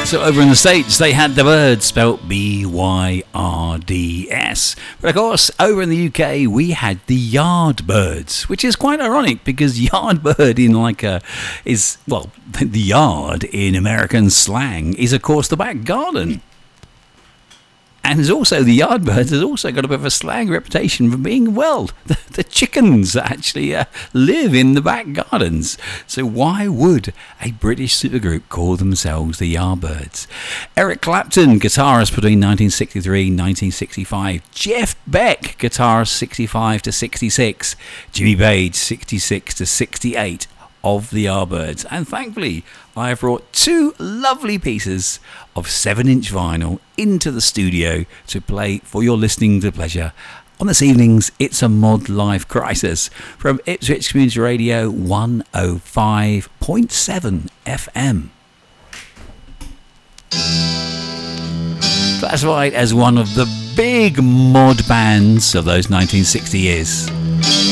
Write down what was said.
So over in the States, they had the Byrds, spelt Byrds. But of course, over in the UK, we had the Yardbirds, which is quite ironic because Yardbird the yard in American slang is, of course, the back garden. And there's also the Yardbirds has also got a bit of a slang reputation for being, well, the chickens that actually live in the back gardens. So why would a British supergroup call themselves the Yardbirds? Eric Clapton, guitarist between 1963 and 1965. Jeff Beck, guitarist 65 to 66. Jimmy Page, 66 to 68 of the Yardbirds. And thankfully, I have brought two lovely pieces of 7-inch vinyl into the studio to play for your listening to pleasure. On this evening's It's a Mod Life Crisis from Ipswich Community Radio 105.7 FM. Classified as one of the big mod bands of those 1960 years.